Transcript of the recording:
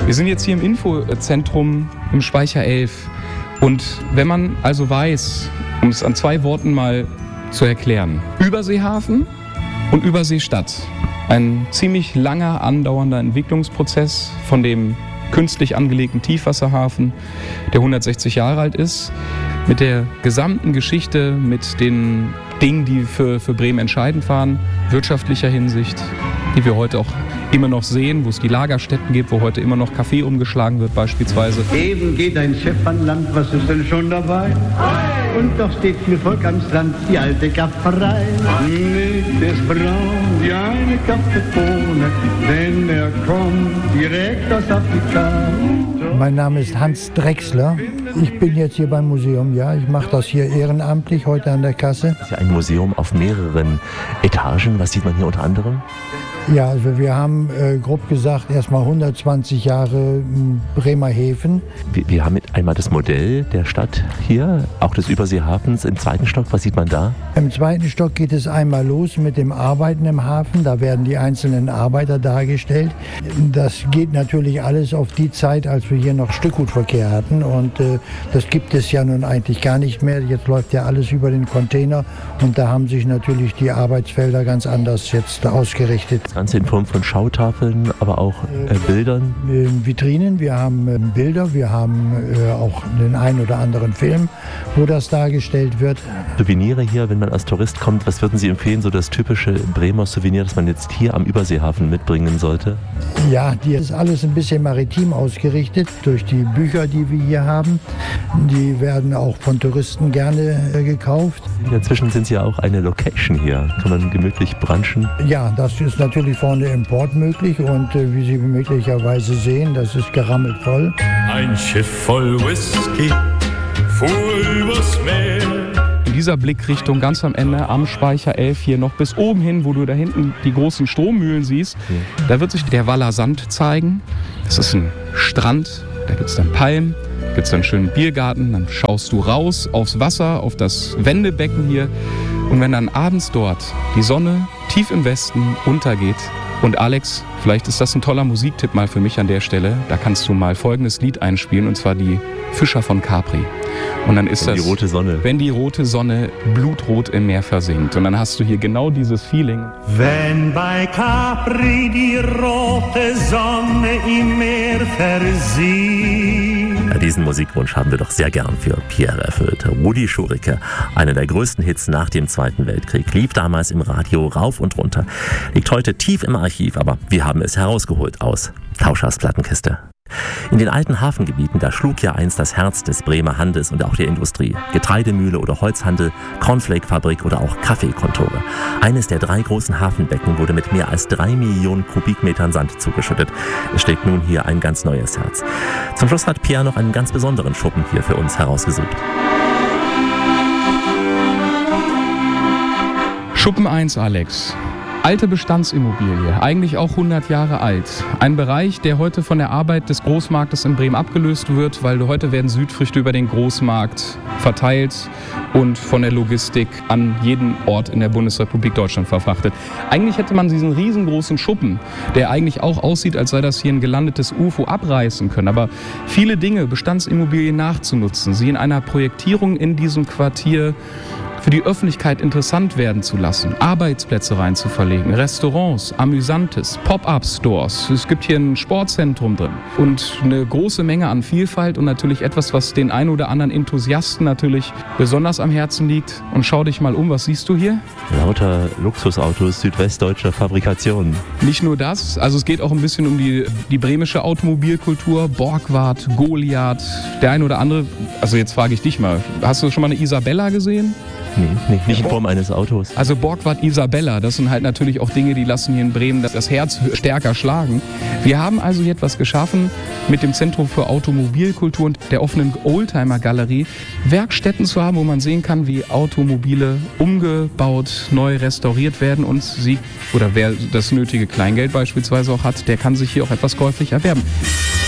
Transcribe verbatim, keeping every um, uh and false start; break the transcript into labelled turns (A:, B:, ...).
A: Wir sind jetzt hier im Infozentrum im Speicher elf. Und wenn man also weiß, um es an zwei Worten mal zu erklären, Überseehafen und Überseestadt. Ein ziemlich langer, andauernder Entwicklungsprozess von dem künstlich angelegten Tiefwasserhafen, der hundertsechzig Jahre alt ist, mit der gesamten Geschichte, mit den Dingen, die für, für Bremen entscheidend waren, wirtschaftlicher Hinsicht, die wir heute auch immer noch sehen, wo es die Lagerstätten gibt, wo heute immer noch Kaffee umgeschlagen wird beispielsweise.
B: Eben geht ein Schiff an Land, was ist denn schon dabei? Und doch steht viel Volk am Strand, die alte Gafferei. Nicht ist braun wie eine Kaffeebohne, denn er kommt direkt aus Afrika.
C: Mein Name ist Hans Drechsler. Ich bin jetzt hier beim Museum, ja. Ich mache das hier ehrenamtlich heute an der Kasse.
D: Das ist ja ein Museum auf mehreren Etagen. Was sieht man hier unter anderem?
C: Ja, also wir haben äh, grob gesagt erstmal hundertzwanzig Jahre m, Bremer Häfen.
D: Wir, wir haben mit einmal das Modell der Stadt hier, auch des Überseehafens im zweiten Stock. Was sieht man da?
C: Im zweiten Stock geht es einmal los mit dem Arbeiten im Hafen. Da werden die einzelnen Arbeiter dargestellt. Das geht natürlich alles auf die Zeit, als wir hier noch Stückgutverkehr hatten. Und äh, das gibt es ja nun eigentlich gar nicht mehr. Jetzt läuft ja alles über den Container. Und da haben sich natürlich die Arbeitsfelder ganz anders jetzt ausgerichtet.
D: Das Ganze in Form von Schautafeln, aber auch äh, Bildern?
C: Äh, Vitrinen, wir haben äh, Bilder, wir haben äh, auch den einen oder anderen Film, wo das dargestellt wird.
D: Souvenire hier, wenn man als Tourist kommt, was würden Sie empfehlen, so das typische Bremer Souvenir, das man jetzt hier am Überseehafen mitbringen sollte?
C: Ja, die ist alles ein bisschen maritim ausgerichtet durch die Bücher, die wir hier haben. Die werden auch von Touristen gerne äh, gekauft.
D: Inzwischen sind Sie ja auch eine Location hier. Kann man gemütlich brunchen?
C: Ja, das ist natürlich vorne Import möglich und äh, wie Sie möglicherweise sehen, das ist gerammelt voll.
E: Ein Schiff voll Whisky fuhr übers Meer.
A: In dieser Blickrichtung ganz am Ende am Speicher elf hier noch bis oben hin, wo du da hinten die großen Strommühlen siehst, ja. Da wird sich der Waller Sand zeigen. Das ist ein Strand, da gibt es dann Palmen, da gibt es dann einen schönen Biergarten, dann schaust du raus aufs Wasser, auf das Wendebecken hier. Und wenn dann abends dort die Sonne tief im Westen untergeht, und Alex, vielleicht ist das ein toller Musiktipp mal für mich an der Stelle, da kannst du mal folgendes Lied einspielen, und zwar die Fischer von Capri. Und dann ist
D: wenn
A: das,
D: die rote Sonne.
A: Wenn die rote Sonne blutrot im Meer versinkt. Und dann hast du hier genau dieses Feeling.
E: Wenn bei Capri die rote Sonne im Meer versinkt.
D: Ja, diesen Musikwunsch haben wir doch sehr gern für Pierre erfüllt. Rudi Schurike, einer der größten Hits nach dem Zweiten Weltkrieg, lief damals im Radio rauf und runter. Liegt heute tief im Archiv, aber wir haben es herausgeholt aus Tauschers Plattenkiste. In den alten Hafengebieten, da schlug ja einst das Herz des Bremer Handels und auch der Industrie. Getreidemühle oder Holzhandel, Cornflake-Fabrik oder auch Kaffeekontore. Eines der drei großen Hafenbecken wurde mit mehr als drei Millionen Kubikmetern Sand zugeschüttet. Es schlägt nun hier ein ganz neues Herz. Zum Schluss hat Pierre noch einen ganz besonderen Schuppen hier für uns herausgesucht.
A: Schuppen eins, Alex. Alte Bestandsimmobilie, eigentlich auch hundert Jahre alt. Ein Bereich, der heute von der Arbeit des Großmarktes in Bremen abgelöst wird, weil heute werden Südfrüchte über den Großmarkt verteilt und von der Logistik an jeden Ort in der Bundesrepublik Deutschland verfrachtet. Eigentlich hätte man diesen riesengroßen Schuppen, der eigentlich auch aussieht, als sei das hier ein gelandetes U F O, abreißen können. Aber viele Dinge, Bestandsimmobilien nachzunutzen, sie in einer Projektierung in diesem Quartier für die Öffentlichkeit interessant werden zu lassen, Arbeitsplätze reinzuverlegen, Restaurants, Amüsantes, Pop-up-Stores. Es gibt hier ein Sportzentrum drin und eine große Menge an Vielfalt und natürlich etwas, was den ein oder anderen Enthusiasten natürlich besonders am Herzen liegt. Und schau dich mal um, was siehst du hier?
D: Lauter Luxusautos südwestdeutscher Fabrikation.
A: Nicht nur das, also es geht auch ein bisschen um die, die bremische Automobilkultur, Borgward, Goliath, der ein oder andere, also jetzt frage ich dich mal, hast du schon mal eine Isabella gesehen?
D: Nee, nee, nicht in Form eines Autos.
A: Also Borgward, Isabella, das sind halt natürlich auch Dinge, die lassen hier in Bremen das Herz stärker schlagen. Wir haben also hier etwas geschaffen mit dem Zentrum für Automobilkultur und der offenen Oldtimer-Galerie, Werkstätten zu haben, wo man sehen kann, wie Automobile umgebaut, neu restauriert werden und sie, oder wer das nötige Kleingeld beispielsweise auch hat, der kann sich hier auch etwas käuflich erwerben.